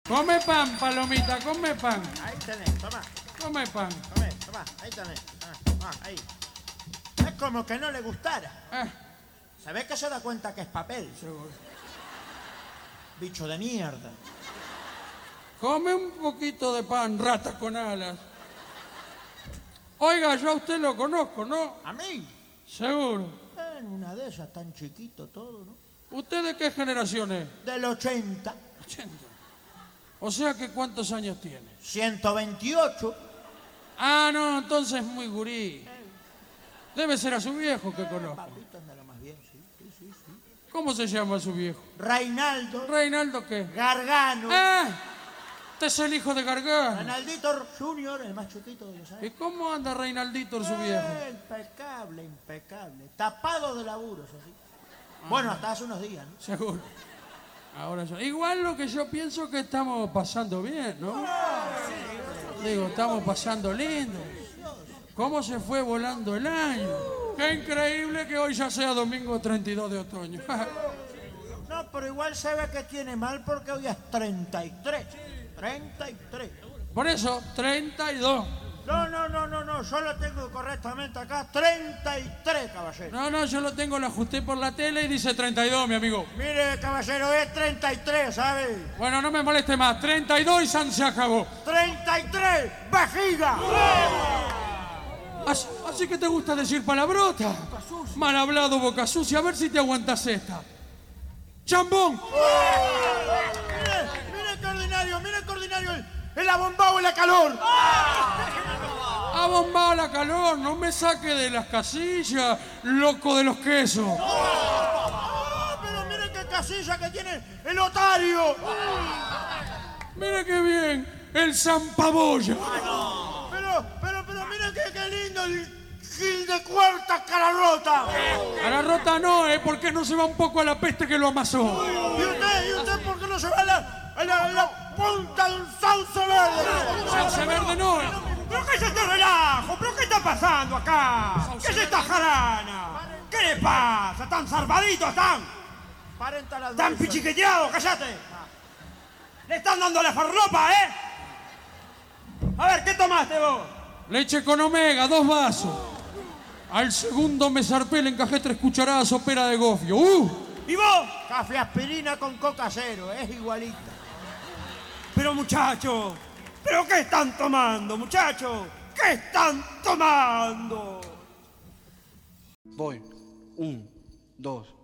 Come pan, palomita, come pan. Ahí tenés, toma. Come pan. Toma, ahí tenés. Ahí. Es como que no le gustara. Se ve que se da cuenta que es papel. Seguro. Bicho de mierda. Come un poquito de pan, rata con alas. Oiga, yo a usted lo conozco, ¿no? ¿A mí? Seguro. En una de esas, tan chiquito todo, ¿no? ¿Usted de qué generación es? Del 80. 80. O sea que ¿cuántos años tiene? 128. Ah, no, entonces es muy gurí. Debe ser a su viejo que conozco. Papito anda lo más bien, sí. ¿Cómo se llama su viejo? Reinaldo. ¿Reinaldo qué? Gargano. ¡Ah! Este es el hijo de Gargano. Reinaldito Junior, el más chiquito de los ¿Y años. cómo anda Reinaldito, su viejo? Impecable. Tapado de laburos, así. Bueno, hasta hace unos días, ¿no? Seguro. Ahora yo. Igual lo que yo pienso que estamos pasando bien, ¿no? Digo, estamos pasando lindo. ¿Cómo se fue volando el año? Qué increíble que hoy ya sea domingo 32 de otoño. No, pero igual se ve que tiene mal porque hoy es 33. 33. Por eso, 32. No, yo lo tengo correctamente acá, 33, caballero. No, yo lo tengo, lo ajusté por la tele y dice 32, mi amigo. Mire, caballero, es 33, ¿sabe? Bueno, no me moleste más, 32 y San se acabó. 33, vejiga. Así que te gusta decir palabrota. Mal hablado, boca sucia, a ver si te aguantas esta. ¡Chambón! Mire, coordinario, el abombado y la calor. Ha bombado la calor, no me saque de las casillas, loco de los quesos. Pero mire qué casilla que tiene el otario. Mire qué bien, el zampaboya. Pero mire qué lindo el gil de cuarta cara rota. A la rota no, porque no se va un poco a la peste que lo amasó. ¿Y usted por qué no se va a la punta de un sauce verde? Sauce verde no, ¿Pero qué es este relajo? ¿Pero qué está pasando acá? ¿Qué es esta jarana? ¿Qué le pasa? ¿Tan zarpaditos están? ¿Tan pichiqueteados? ¡Cállate! Le están dando la farlopa, ¿eh? A ver, ¿qué tomaste vos? Leche con omega, 2 vasos. Al segundo me zarpé, le encajé 3 cucharadas sopera de gofio. ¿Y vos? Café aspirina con coca cero, es igualita. Pero muchachos, ¿pero qué están tomando, muchachos? ¿Qué están tomando? Voy. 1, 2.